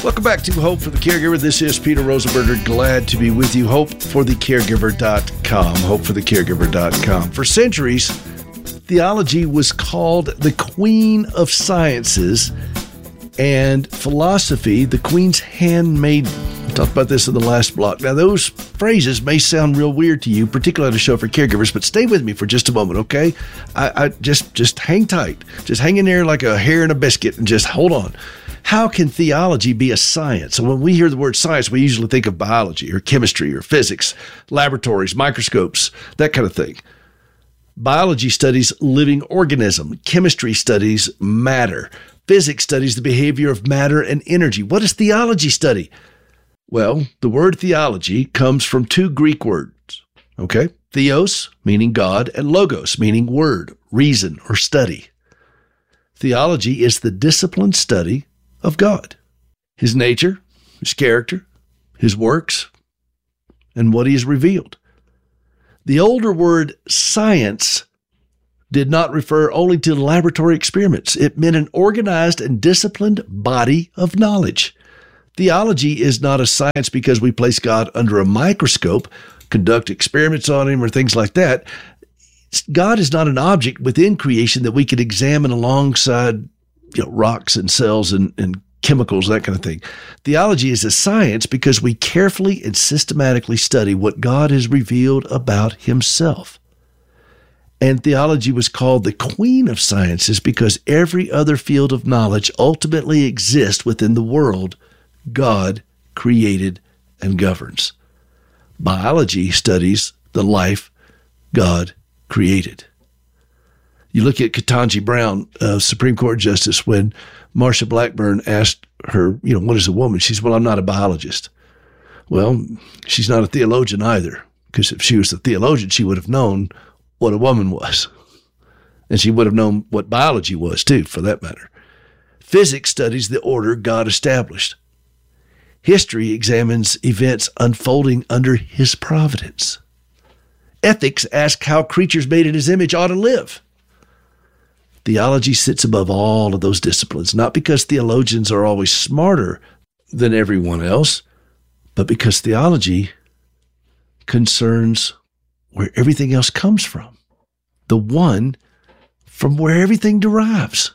Welcome back to Hope for the Caregiver. This is Peter Rosenberger. Glad to be with you. HopeForTheCaregiver.com. HopeForTheCaregiver.com. For centuries, theology was called the queen of sciences, and philosophy, the queen's handmaiden. We talked about this in the last block. Now, those phrases may sound real weird to you, particularly on a show for caregivers, but stay with me for just a moment, okay? I just hang tight. Just hang in there like a hair in a biscuit and just hold on. How can theology be a science? So when we hear the word science, we usually think of biology or chemistry or physics, laboratories, microscopes, that kind of thing. Biology studies living organism. Chemistry studies matter. Physics studies the behavior of matter and energy. What does theology study? Well, the word theology comes from two Greek words, okay? Theos, meaning God, and logos, meaning word, reason, or study. Theology is the disciplined study of God, his nature, his character, his works, and what he has revealed. The older word science did not refer only to laboratory experiments. It meant an organized and disciplined body of knowledge. Theology is not a science because we place God under a microscope, conduct experiments on him, or things like that. God is not an object within creation that we could examine alongside rocks and cells and chemicals, that kind of thing. Theology is a science because we carefully and systematically study what God has revealed about himself. And theology was called the queen of sciences because every other field of knowledge ultimately exists within the world God created and governs. Biology studies the life God created. You look at Ketanji Brown, Supreme Court Justice, when Marsha Blackburn asked her, what is a woman? She said, well, I'm not a biologist. Well, she's not a theologian either, because if she was a theologian, she would have known what a woman was. And she would have known what biology was, too, for that matter. Physics studies the order God established. History examines events unfolding under his providence. Ethics asks how creatures made in his image ought to live. Theology sits above all of those disciplines, not because theologians are always smarter than everyone else, but because theology concerns where everything else comes from, the one from where everything derives.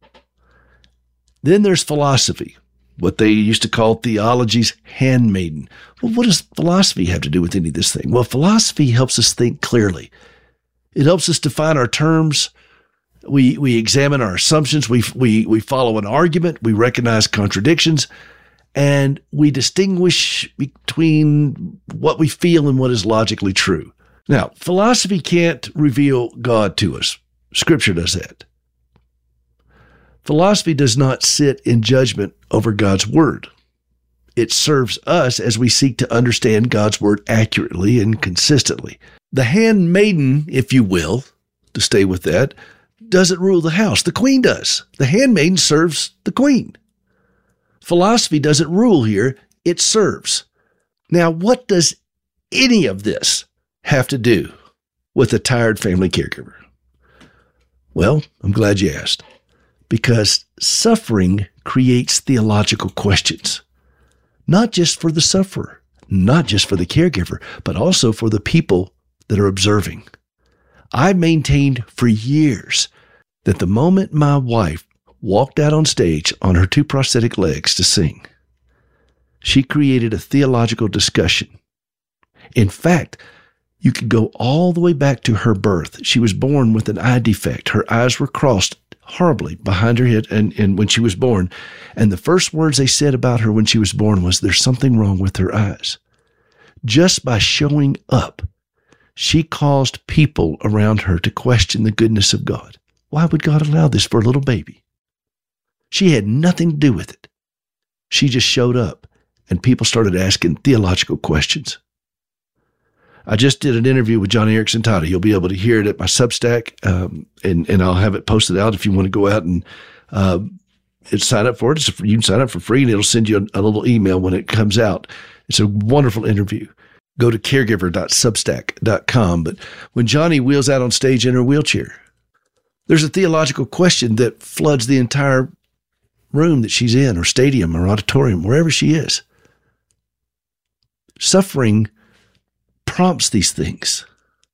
Then there's philosophy, what they used to call theology's handmaiden. Well, what does philosophy have to do with any of this thing? Well, philosophy helps us think clearly. It helps us define our terms. We examine our assumptions. We follow an argument. We recognize contradictions, and we distinguish between what we feel and what is logically true. Now, philosophy can't reveal God to us. Scripture does that. Philosophy does not sit in judgment over God's word. It serves us as we seek to understand God's word accurately and consistently. The handmaiden, if you will, to stay with that, doesn't rule the house. The queen does. The handmaiden serves the queen. Philosophy doesn't rule here. It serves. Now, what does any of this have to do with a tired family caregiver? Well, I'm glad you asked. Because suffering creates theological questions, not just for the sufferer, not just for the caregiver, but also for the people that are observing. I maintained for years that the moment my wife walked out on stage on her two prosthetic legs to sing, she created a theological discussion. In fact, you could go all the way back to her birth. She was born with an eye defect. Her eyes were crossed horribly behind her head and when she was born. And the first words they said about her when she was born was, there's something wrong with her eyes. Just by showing up, she caused people around her to question the goodness of God. Why would God allow this for a little baby? She had nothing to do with it. She just showed up, and people started asking theological questions. I just did an interview with Johnny Erickson Tata. You'll be able to hear it at my Substack, and I'll have it posted out if you want to go out and sign up for it. You can sign up for free, and it'll send you a little email when it comes out. It's a wonderful interview. Go to caregiver.substack.com. But when Johnny wheels out on stage in her wheelchair, there's a theological question that floods the entire room that she's in, or stadium, or auditorium, wherever she is. Suffering prompts these things.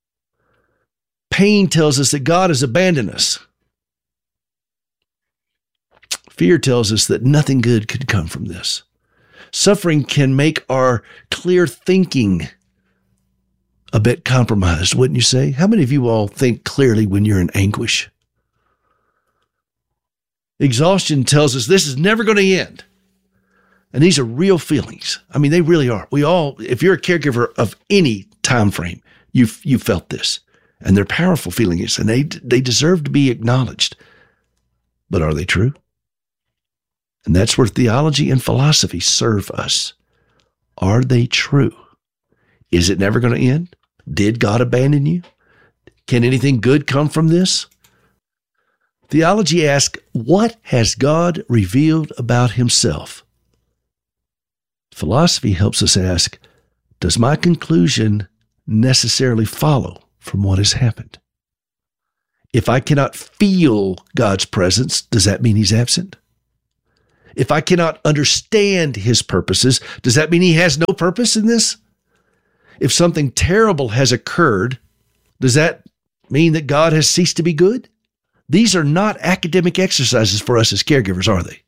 Pain tells us that God has abandoned us. Fear tells us that nothing good could come from this. Suffering can make our clear thinking a bit compromised, wouldn't you say? How many of you all think clearly when you're in anguish? Exhaustion tells us this is never going to end. And these are real feelings. I mean, they really are. We all, if you're a caregiver of any time frame, you felt this. And they're powerful feelings, and they deserve to be acknowledged. But are they true? And that's where theology and philosophy serve us. Are they true? Is it never going to end? Did God abandon you? Can anything good come from this? Theology asks, what has God revealed about himself? Philosophy helps us ask, does my conclusion necessarily follow from what has happened? If I cannot feel God's presence, does that mean he's absent? If I cannot understand his purposes, does that mean he has no purpose in this? If something terrible has occurred, does that mean that God has ceased to be good? These are not academic exercises for us as caregivers, are they?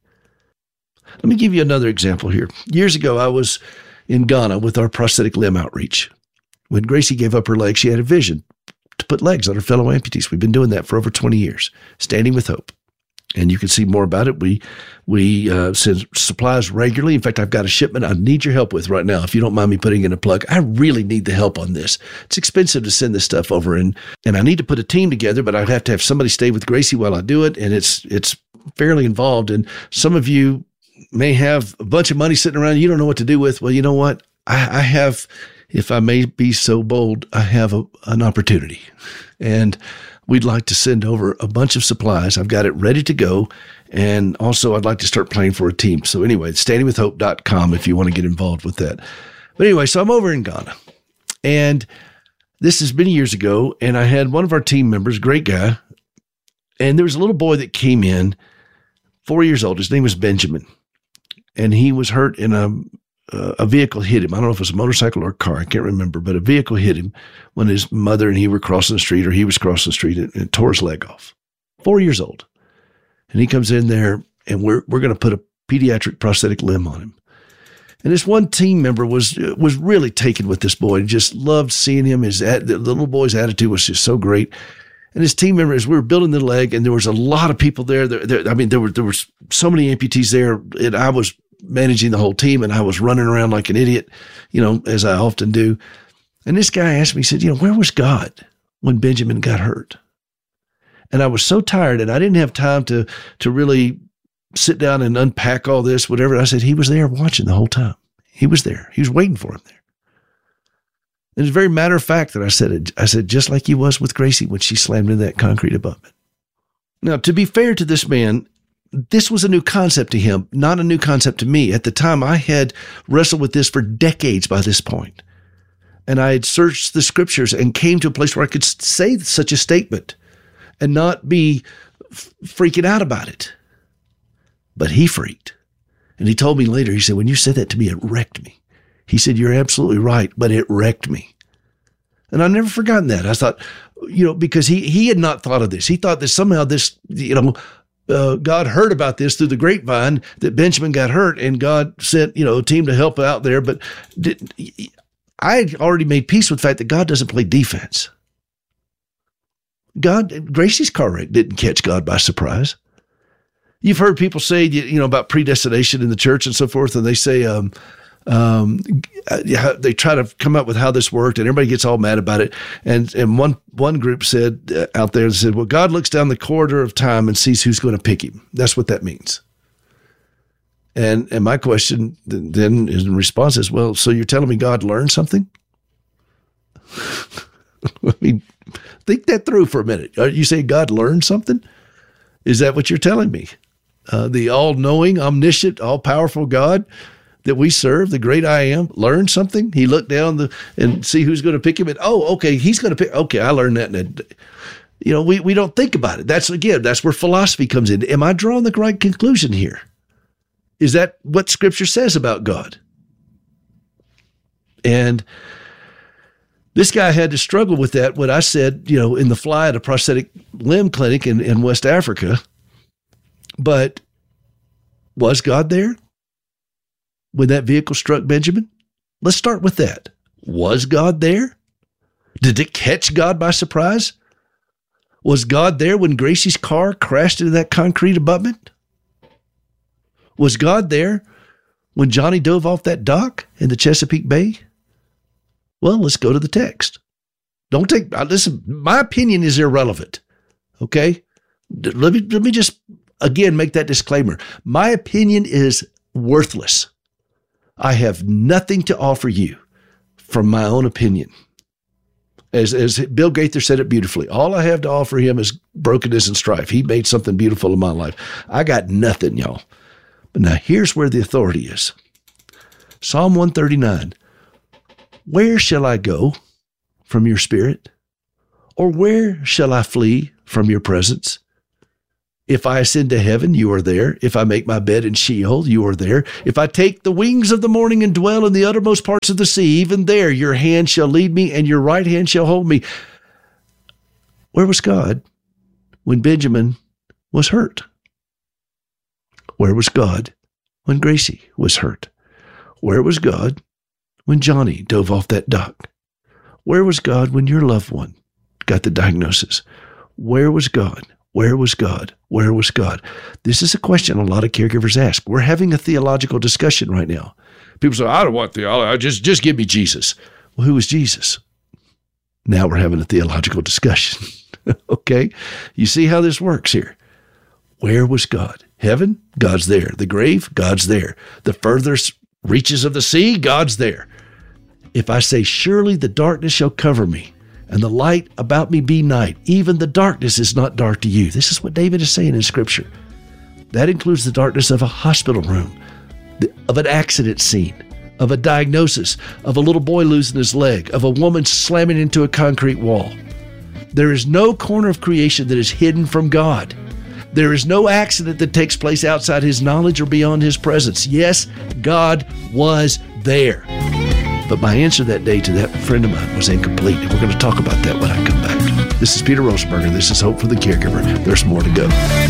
Let me give you another example here. Years ago, I was in Ghana with our prosthetic limb outreach. When Gracie gave up her leg, she had a vision to put legs on her fellow amputees. We've been doing that for over 20 years, Standing with Hope. And you can see more about it. We send supplies regularly. In fact, I've got a shipment I need your help with right now. If you don't mind me putting in a plug, I really need the help on this. It's expensive to send this stuff over, and I need to put a team together, but I have to have somebody stay with Gracie while I do it, and it's fairly involved. And some of you may have a bunch of money sitting around you don't know what to do with. Well, you know what? I have, if I may be so bold, I have an opportunity. And we'd like to send over a bunch of supplies. I've got it ready to go. And also, I'd like to start planning for a team. So anyway, it's standingwithhope.com if you want to get involved with that. But anyway, so I'm over in Ghana. And this is many years ago. And I had one of our team members, great guy. And there was a little boy that came in, 4 years old. His name was Benjamin. And he was hurt in a vehicle hit him. I don't know if it was a motorcycle or a car. I can't remember, but a vehicle hit him when his mother and he were crossing the street, or he was crossing the street, and tore his leg off. 4 years old. And he comes in there, and we're going to put a pediatric prosthetic limb on him. And this one team member was really taken with this boy and just loved seeing him. The little boy's attitude was just so great. And his team member, as we were building the leg, and there was a lot of people there. There were so many amputees there, and I was managing the whole team, and I was running around like an idiot, as I often do. And this guy asked me, he said, where was God when Benjamin got hurt? And I was so tired, and I didn't have time to really sit down and unpack all this, whatever. I said, he was there watching the whole time. He was there. He was waiting for him there. And it's a very matter of fact that I said, just like he was with Gracie when she slammed into that concrete abutment. Now, to be fair to this man, this was a new concept to him, not a new concept to me. At the time, I had wrestled with this for decades by this point. And I had searched the scriptures and came to a place where I could say such a statement and not be freaking out about it. But he freaked. And he told me later, he said, when you said that to me, it wrecked me. He said, you're absolutely right, but it wrecked me. And I've never forgotten that. I thought, because he had not thought of this. He thought that somehow this, God heard about this through the grapevine, that Benjamin got hurt, and God sent, a team to help out there. But I had already made peace with the fact that God doesn't play defense. Gracie's car wreck didn't catch God by surprise. You've heard people say, about predestination in the church and so forth, and they say, they try to come up with how this worked, and everybody gets all mad about it. And one group said out there, well, God looks down the corridor of time and sees who's going to pick him. That's what that means. And my question then in response is, well, so you're telling me God learned something? I mean, think that through for a minute. Are you saying God learned something? Is that what you're telling me? The all-knowing, omniscient, all-powerful God that we serve, the great I am, learned something? He looked down and see who's going to pick him, and okay, he's going to pick. Okay, I learned that. We don't think about it. That's where philosophy comes in. Am I drawing the right conclusion here? Is that what Scripture says about God? And this guy had to struggle with that when I said, in the fly at a prosthetic limb clinic in West Africa. But was God there when that vehicle struck Benjamin? Let's start with that. Was God there? Did it catch God by surprise? Was God there when Gracie's car crashed into that concrete abutment? Was God there when Johnny dove off that dock in the Chesapeake Bay? Well, let's go to the text. Listen, my opinion is irrelevant, okay? Let me just, again, make that disclaimer. My opinion is worthless. I have nothing to offer you from my own opinion. As Bill Gaither said it beautifully, all I have to offer him is brokenness and strife. He made something beautiful in my life. I got nothing, y'all. But now here's where the authority is. Psalm 139. Where shall I go from your spirit? Or where shall I flee from your presence? If I ascend to heaven, you are there. If I make my bed in Sheol, you are there. If I take the wings of the morning and dwell in the uttermost parts of the sea, even there your hand shall lead me and your right hand shall hold me. Where was God when Benjamin was hurt? Where was God when Gracie was hurt? Where was God when Johnny dove off that dock? Where was God when your loved one got the diagnosis? Where was God? Where was God? Where was God? This is a question a lot of caregivers ask. We're having a theological discussion right now. People say, I don't want theology. Just give me Jesus. Well, who was Jesus? Now we're having a theological discussion. Okay? You see how this works here. Where was God? Heaven? God's there. The grave? God's there. The furthest reaches of the sea? God's there. If I say, surely the darkness shall cover me, and the light about me be night, even the darkness is not dark to you. This is what David is saying in Scripture. That includes the darkness of a hospital room, of an accident scene, of a diagnosis, of a little boy losing his leg, of a woman slamming into a concrete wall. There is no corner of creation that is hidden from God. There is no accident that takes place outside His knowledge or beyond His presence. Yes, God was there. But my answer that day to that friend of mine was incomplete, and we're going to talk about that when I come back. This is Peter Rosenberger. This is Hope for the Caregiver. There's more to go.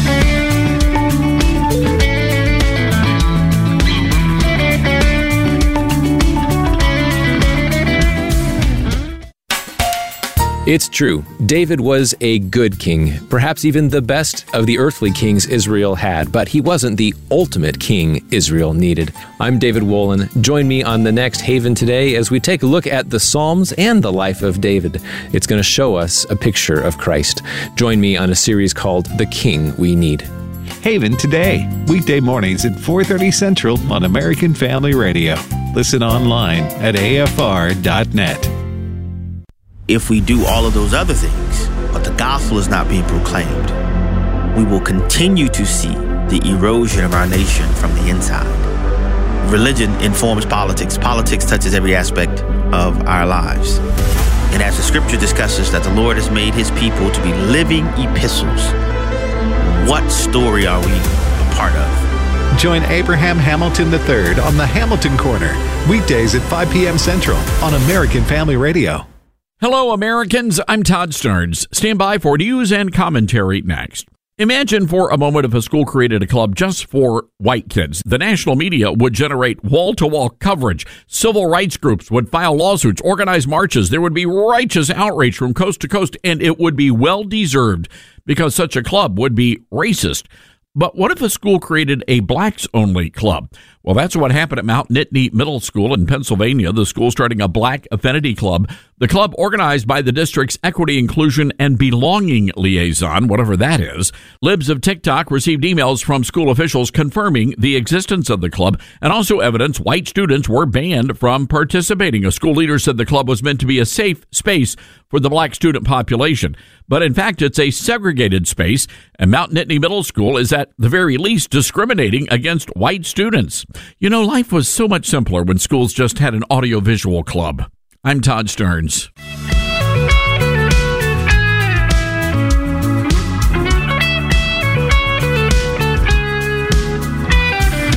It's true. David was a good king, perhaps even the best of the earthly kings Israel had, but he wasn't the ultimate king Israel needed. I'm David Wolin. Join me on the next Haven today as we take a look at the Psalms and the life of David. It's going to show us a picture of Christ. Join me on a series called The King We Need. Haven today, weekday mornings at 4:30 Central on American Family Radio. Listen online at afr.net. If we do all of those other things, but the gospel is not being proclaimed, we will continue to see the erosion of our nation from the inside. Religion informs politics. Politics touches every aspect of our lives. And as the scripture discusses that the Lord has made His people to be living epistles, what story are we a part of? Join Abraham Hamilton III on the Hamilton Corner, weekdays at 5 p.m. Central on American Family Radio. Hello, Americans. I'm Todd Stearns. Stand by for news and commentary next. Imagine for a moment if a school created a club just for white kids. The national media would generate wall-to-wall coverage. Civil rights groups would file lawsuits, organize marches. There would be righteous outrage from coast to coast, and it would be well-deserved because such a club would be racist. But what if a school created a blacks-only club? Well, that's what happened at Mount Nittany Middle School in Pennsylvania. The school starting a black affinity club. The club organized by the district's Equity, Inclusion, and Belonging Liaison, whatever that is. Libs of TikTok received emails from school officials confirming the existence of the club and also evidence white students were banned from participating. A school leader said the club was meant to be a safe space for the black student population. But in fact, it's a segregated space, and Mount Nittany Middle School is at the very least discriminating against white students. You know, life was so much simpler when schools just had an audiovisual club. I'm Todd Stearns.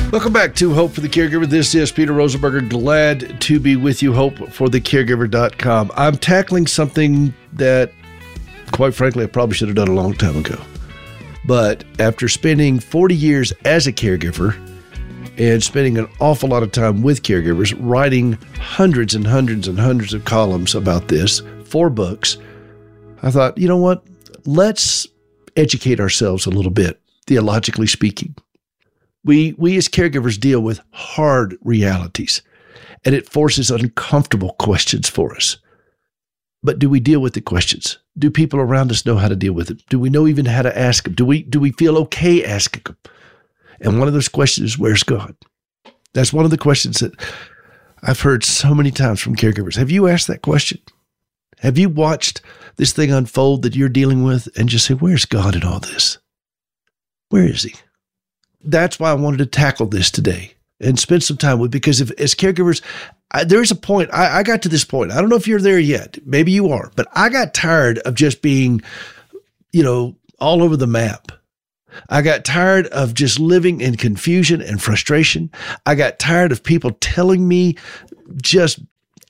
Welcome back to Hope for the Caregiver. This is Peter Rosenberger. Glad to be with you. HopeForTheCaregiver.com. I'm tackling something that, quite frankly, I probably should have done a long time ago. But after spending 40 years as a caregiver and spending an awful lot of time with caregivers, writing hundreds and hundreds and hundreds of columns about this, 4 books, I thought, you know what? Let's educate ourselves a little bit, theologically speaking. We as caregivers deal with hard realities, and it forces uncomfortable questions for us. But do we deal with the questions? Do people around us know how to deal with them? Do we know even how to ask them? Do we feel okay asking them? And one of those questions is, where's God? That's one of the questions that I've heard so many times from caregivers. Have you asked that question? Have you watched this thing unfold that you're dealing with and just say, where's God in all this? Where is he? That's why I wanted to tackle this today and spend some time with, because as caregivers, there's a point, I got to this point. I don't know if you're there yet. Maybe you are, but I got tired of just being, all over the map. I got tired of just living in confusion and frustration. I got tired of people telling me just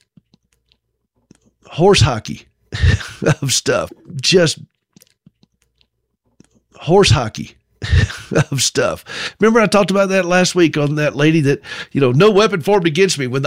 horse hockey of stuff, just horse hockey of stuff. Remember I talked about that last week on that lady that, no weapon formed against me. When